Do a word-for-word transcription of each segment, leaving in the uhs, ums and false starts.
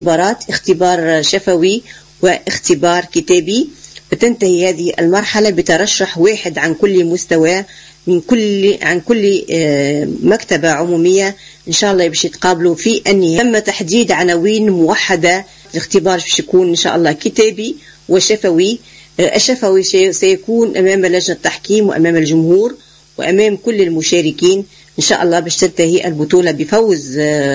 اختبارات، اختبار شفوي واختبار كتابي. بتنتهي هذه المرحلة بترشح واحد عن كل مستوى من كل عن كل مكتبة عمومية إن شاء الله باش يتقابلوا في النهاية. تم تحديد عناوين موحدة. الاختبار باش يكون إن شاء الله كتابي وشفوي. الشفوي سيكون أمام لجنة التحكيم وأمام الجمهور وأمام كل المشاركين إن شاء الله، باش تنتهي البطولة بفوز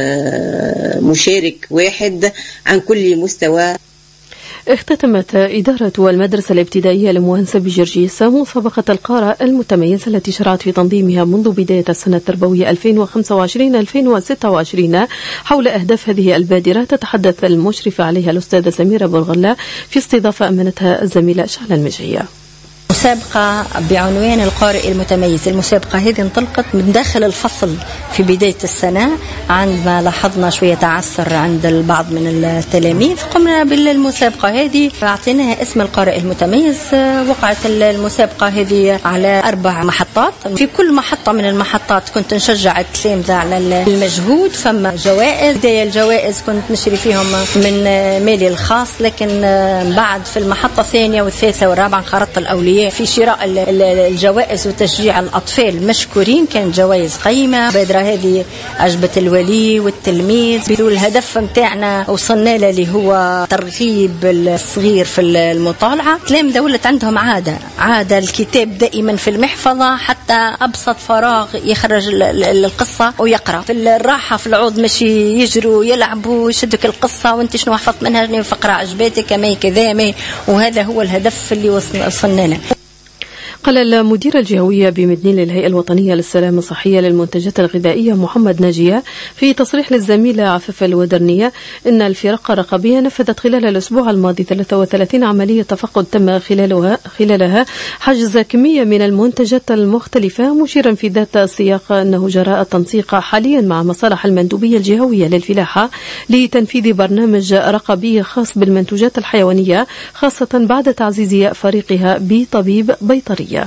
مشارك واحد عن كل مستوى. اختتمت إدارة المدرسة الابتدائية المهندسة بجرجيس مسابقة القارئ المتميز التي شرعت في تنظيمها منذ بداية السنة التربوية ألفين وخمسة وعشرين ألفين وستة وعشرين. حول أهداف هذه البادرة تتحدث المشرفة عليها الأستاذة سميرة بولغلا في استضافة أمنتها الزميلة شعلة المجعية. مسابقة بعنوان القارئ المتميز. المسابقة هذه انطلقت من داخل الفصل في بداية السنة عندما لاحظنا شوية تعثر عند البعض من التلاميذ، قمنا بالمسابقة هذه أعطيناها اسم القارئ المتميز. وقعت المسابقة هذه على أربع محطات، في كل محطة من المحطات كنت نشجع التلاميذ على المجهود. فما جوائز، بداية الجوائز كنت نشري فيهم من مالي الخاص، لكن بعد في المحطة الثانية والثالثة والرابعة انخرطت الأولياء في شراء الجوائز وتشجيع الأطفال مشكورين. كانت جوائز قيمة. البادرة هذه عجبت الولي والتلميذ. الهدف متاعنا وصلنا له اللي هو ترغيب الصغير في المطالعة. التلاميذ دولت عندهم عادة عادة الكتاب دائما في المحفظة، حتى أبسط فراغ يخرج القصة ويقرأ. في الراحة في العوض ماشي يجروا يلعبوا يشدك القصة وانت شنو حفظت منها فقرة عجباتك كما كذا. وهذا هو الهدف اللي وصلنا له. قال المدير الجهوية بمدنين للهيئة الوطنية للسلامة الصحية للمنتجات الغذائية محمد ناجية في تصريح للزميلة عفاف الودرنية إن الفرق الرقابية نفذت خلال الأسبوع الماضي ثلاثة وثلاثين عملية تفقد تم خلالها خلالها حجز كمية من المنتجات المختلفة، مشيرا في ذات السياق أنه جراء التنسيق حاليا مع مصالح المندوبية الجهوية للفلاحة لتنفيذ برنامج رقابي خاص بالمنتوجات الحيوانية، خاصة بعد تعزيز فريقها بطبيب بيطري.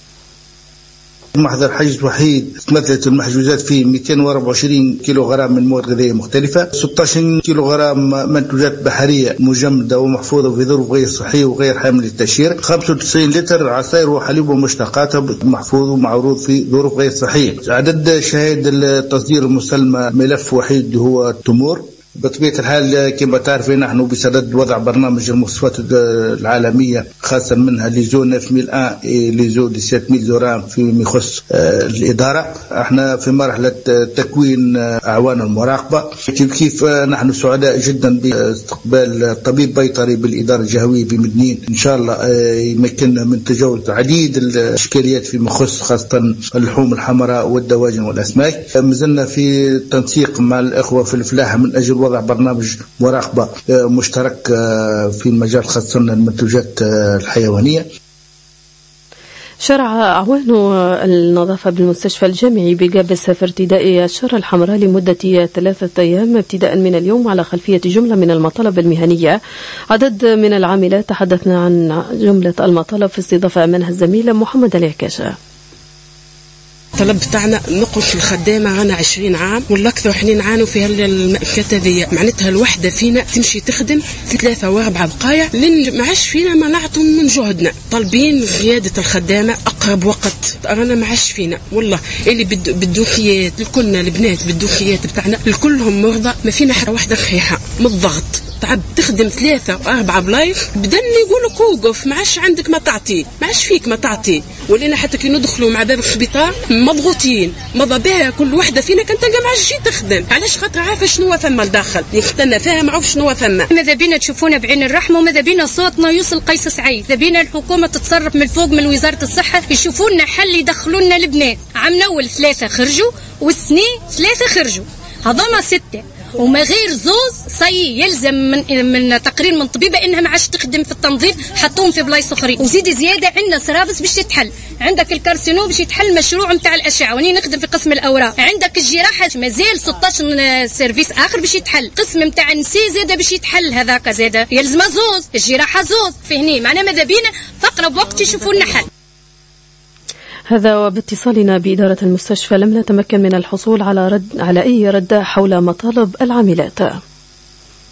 محضر حجز وحيد تمثلت المحجوزات فيه مئتين وأربعة وعشرين كيلو غرام من مواد غذائية مختلفة، ستة عشر كيلو غرام منتوجات بحرية مجمدة ومحفوظة في ظروف غير صحية وغير حامل للتشهير، خمسة وتسعين لتر عصائر وحليب ومشتقاتها محفوظ ومعروض في ظروف غير صحية. عدد شهادة التصدير المسلمة ملف وحيد هو التمور. بطبيعة الحال كما تعرفين نحن بصدد وضع برنامج المواصفات العالمية، خاصة منها ليزو تسعمائة وواحد ليزو سبعمائة زورام فيما يخص الإدارة. احنا في مرحلة تكوين أعوان المراقبة. كيف كيف نحن سعداء جدا باستقبال طبيب بيطري بالإدارة الجهوية بمدنين، إن شاء الله يمكننا من تجاوز عديد الإشكاليات فيما يخص خاصة اللحوم الحمراء والدواجن والأسماك. مازلنا في تنسيق مع الإخوة في الفلاحة من أجل وضع برنامج مراقبة مشترك في المجال خاصة المنتوجات الحيوانية. شرع أعوان النظافة بالمستشفى الجامعي بقابس في ارتداء الشارة الحمراء لمدة ثلاثة أيام ابتداء من اليوم على خلفية جملة من المطالب المهنية. عدد من العاملات تحدثنا عن جملة المطالب في استضافة أمانها الزميلة محمد العكاشة. الطلب بتاعنا نقص الخدامة أنا عشرين عام والأكثر احنا نعانوا في هالمأكلات هذه. معناتها الوحدة فينا تمشي تخدم في ثلاثة وأربعة بقايع لأن ما عادش فينا ما نعطوا من جهدنا. طالبين زيادة الخدامة أقرب وقت. أنا ما عادش فينا والله اللي بالدوخيات الكلنا البنات بالدوخيات بتاعنا الكلهم مرضى، ما فينا حتى واحدة صحيحة من الضغط. تعب تخدم ثلاثة وأربعة بلايف بدل يقولك وقف ما عادش عندك ما تعطي ما عادش فيك ما تعطي. ولينا حتى كي ندخلوا مع باب السبيطار مضغوطين مضى بها كل واحدة فينا كانت تلقى ما عادش تخدم. علاش؟ خاطر عارفة شنو ثم الداخل يختنا فيها معروف شنو ثم. ماذا بينا تشوفونا بعين الرحمة وماذا بينا صوتنا يوصل قيس سعيد. ماذا بينا الحكومة تتصرف من فوق من وزارة الصحة يشوفوا لنا حل يدخلوا لنا البنات. عام أول ثلاثة خرجوا والسنين ثلاثة خرجوا هذوما ستة وما غير زوز صي يلزم من من تقرير من طبيبه انها ما عادش تخدم في التنظيف حطوهم في بلايص اخرين. وزيد زياده عندنا سرابس باش تتحل. عندك الكارسينو باش يتحل مشروع نتاع الاشعه واني نخدم في قسم الاوراق. عندك الجراحه مازال ستة عشر سيرفيس اخر باش يتحل. قسم نتاع النساء زاده باش يتحل هذاك زاده يلزم زوز. الجراحه زوز فهني معنا ماذا بينا فقرب وقت يشوفوا لنا حل. هذا وباتصالنا بإدارة المستشفى لم نتمكن من الحصول على رد على أي رد حول مطالب العاملات.